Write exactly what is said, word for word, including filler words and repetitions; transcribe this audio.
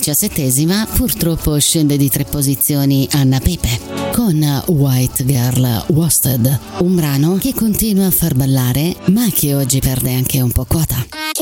diciassettesima purtroppo scende di tre posizioni Anna Pepe con White Girl Wasted, un brano che continua a far ballare ma che oggi perde anche un po' quota.